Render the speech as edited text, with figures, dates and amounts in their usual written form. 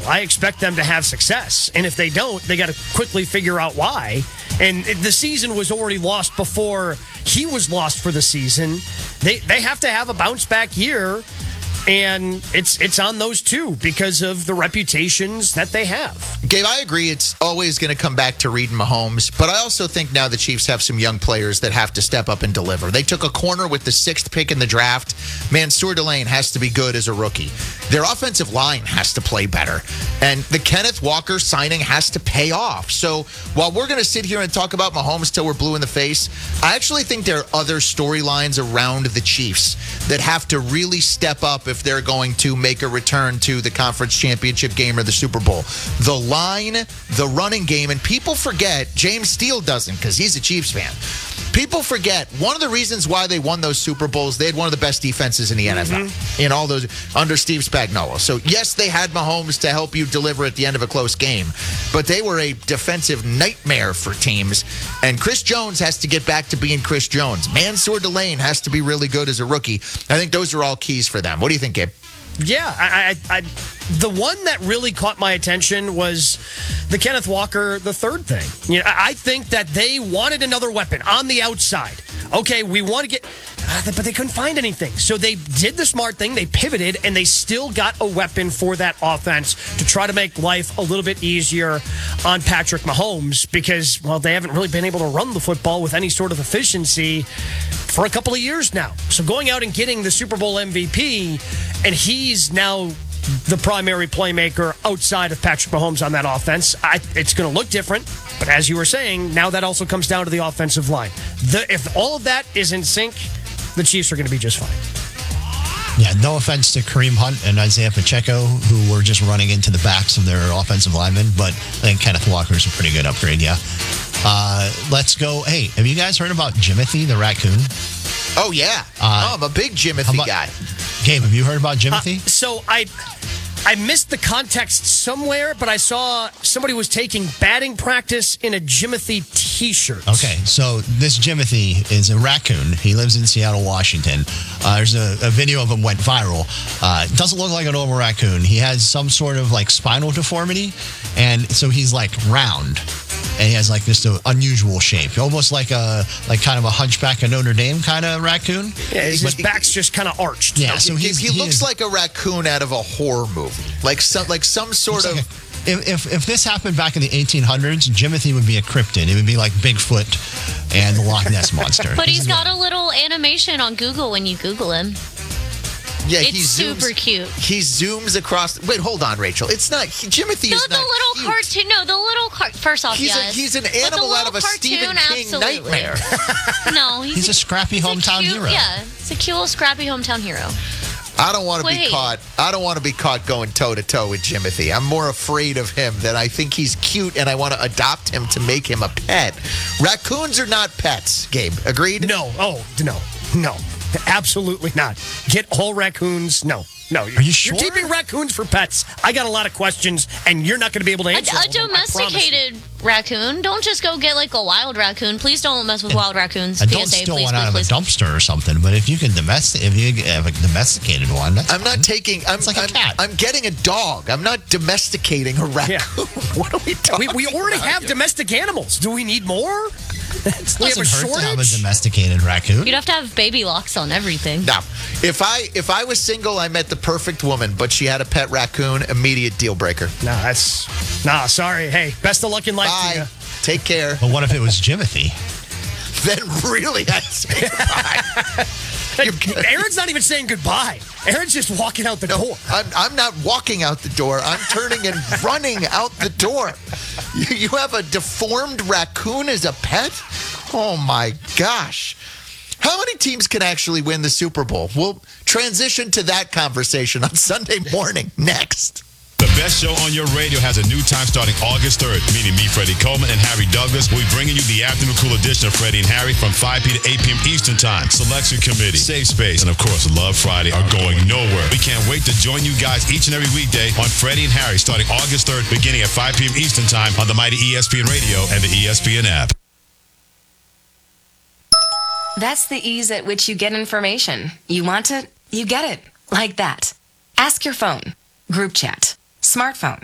I expect them to have success. And if they don't, they got to quickly figure out why. And the season was already lost before he was lost for the season. They have to have a bounce-back year. And it's on those two because of the reputations that they have. Gabe, I agree. It's always going to come back to Reed and Mahomes. But I also think now the Chiefs have some young players that have to step up and deliver. They took a corner with the 6th pick in the draft. Mansour Delane has to be good as a rookie. Their offensive line has to play better. And the Kenneth Walker signing has to pay off. So while we're going to sit here and talk about Mahomes till we're blue in the face, I actually think there are other storylines around the Chiefs that have to really step up if they're going to make a return to the conference championship game or the Super Bowl. The line, the running game, and people forget, James Steele doesn't because he's a Chiefs fan. People forget one of the reasons why they won those Super Bowls, they had one of the best defenses in the NFL in all those under Steve Spagnuolo. So, yes, they had Mahomes to help you deliver at the end of a close game, but they were a defensive nightmare for teams. And Chris Jones has to get back to being Chris Jones. Mansour Delane has to be really good as a rookie. I think those are all keys for them. What do you think, Gabe? Yeah, I the one that really caught my attention was the Kenneth Walker the third thing. You know, I think that they wanted another weapon on the outside. Okay, we want to get, but they couldn't find anything. So they did the smart thing. They pivoted, and they still got a weapon for that offense to try to make life a little bit easier on Patrick Mahomes because, well, they haven't really been able to run the football with any sort of efficiency for a couple of years now. So going out and getting the Super Bowl MVP, and he's now the primary playmaker outside of Patrick Mahomes on that offense, it's going to look different. But as you were saying, now that also comes down to the offensive line. If all of that is in sync, the Chiefs are going to be just fine. Yeah, no offense to Kareem Hunt and Isaiah Pacheco, who were just running into the backs of their offensive linemen, but I think Kenneth Walker's a pretty good upgrade, yeah. Let's go. Hey, have you guys heard about Jimothy the raccoon? Oh, yeah. I'm a big Jimothy guy. Gabe, have you heard about Jimothy? So I missed the context somewhere, but I saw somebody was taking batting practice in a Jimothy T-shirt. Okay, so this Jimothy is a raccoon. He lives in Seattle, Washington. There's a video of him went viral. Doesn't look like a normal raccoon. He has some sort of like spinal deformity, and so he's like round. And he has like this unusual shape, almost like kind of a Hunchback of Notre Dame kind of raccoon. Yeah, his back's just kind of arched. Yeah, so he looks like a raccoon out of a horror movie, like some sort of. If this happened back in the 1800s, Jimothy would be a cryptid. It would be like Bigfoot and the Loch Ness monster. But he's got a little animation on Google when you Google him. Yeah, it's super cute. He zooms across. Wait, hold on, Rachel. It's not Jimothy. No, is not the little cute. cartoon. No, the little First off, he's an animal out of a Stephen King nightmare. No, he's a scrappy hometown hero. Yeah, it's a cute little scrappy hometown hero. I don't want to be caught. I don't want to be caught going toe to toe with Jimothy. I'm more afraid of him than I think he's cute, and I want to adopt him to make him a pet. Raccoons are not pets, Gabe. Agreed? No. Oh, no. Absolutely not. Get all raccoons. No. Are you sure? You're keeping raccoons for pets. I got a lot of questions, and you're not going to be able to answer a domesticated raccoon. Don't just go get like a wild raccoon. Please don't mess with wild raccoons. And don't steal one out of a dumpster or something. But if you have a domesticated one, that's I'm not taking. It's like a cat. I'm getting a dog. I'm not domesticating a raccoon. Yeah. What are we talking? We already have domestic animals. Do we need more? We have a shortage. To have a domesticated raccoon. You'd have to have baby locks on everything. Now, if I was single, I met the perfect woman, but she had a pet raccoon. Immediate deal breaker. Sorry. Hey, best of luck in life. Bye. To you. Take care. But what if it was Jimothy? Then really, I'd say goodbye. Aaron's not even saying goodbye. Aaron's just walking out the door. I'm not walking out the door. I'm turning and running out the door. You have a deformed raccoon as a pet? Oh, my gosh. How many teams can actually win the Super Bowl? We'll transition to that conversation on Sunday morning next. The best show on your radio has a new time starting August 3rd. Meaning me, Freddie Coleman, and Harry Douglas will be bringing you the afternoon cool edition of Freddie and Harry from 5 p. to 8 p.m. Eastern Time. Selection Committee, Safe Space, and of course, Love Friday are going nowhere. We can't wait to join you guys each and every weekday on Freddie and Harry starting August 3rd, beginning at 5 p.m. Eastern Time on the mighty ESPN Radio and the ESPN app. That's the ease at which you get information. You want it, you get it. Like that. Ask your phone. Group chat. Smartphone.